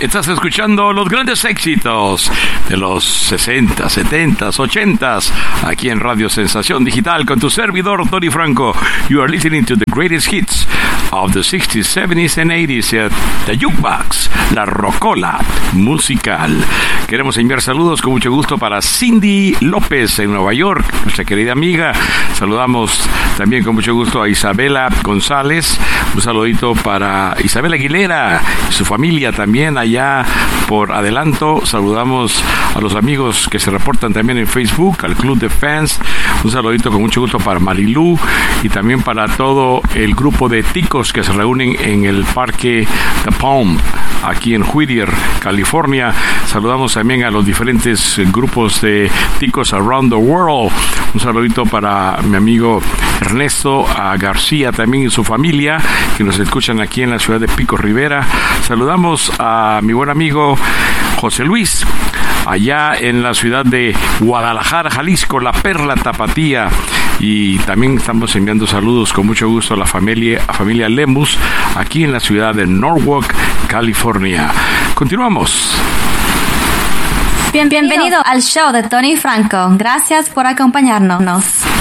Estás escuchando los grandes éxitos de los 60, 70, 80 aquí en Radio Sensación Digital con tu servidor Tony Franco. You are listening to the greatest hits of the 60s, 70s and 80s, the Jukebox, la rocola musical. Queremos enviar saludos con mucho gusto para Cindy López en Nueva York, nuestra querida amiga. Saludamos también con mucho gusto a Isabela González. Un saludito para Isabel Aguilera y su familia también allá por Adelanto. Saludamos a los amigos que se reportan también en Facebook, al Club de Fans. Un saludito con mucho gusto para Marilú y también para todo el grupo de ticos que se reúnen en el Parque The Palm, aquí en Whittier, California. Saludamos también a los diferentes grupos de ticos around the world. Un saludito para mi amigo Ernesto García también y su familia que nos escuchan aquí en la ciudad de Pico Rivera. Saludamos a mi buen amigo José Luis allá en la ciudad de Guadalajara, Jalisco, la Perla Tapatía. Y también estamos enviando saludos con mucho gusto a la familia Lemus aquí en la ciudad de Norwalk, California. Continuamos. Bienvenido al show de Tony Franco. Gracias por acompañarnos.